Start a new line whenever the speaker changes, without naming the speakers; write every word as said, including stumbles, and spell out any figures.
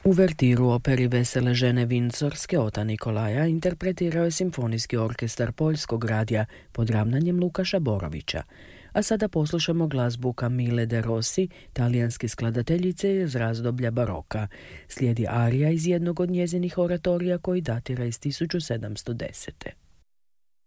Uvertiru operi Vesele žene Vincorske Ota Nikolaja interpretirao je Simfonijski orkestar Poljskog radija pod ravnanjem Lukaša Borovića. A sada poslušamo glazbu Camille de Rossi, talijanske skladateljice iz razdoblja baroka. Slijedi arija iz jednog od njezinih oratorija koji datira iz tisuću sedamsto desete.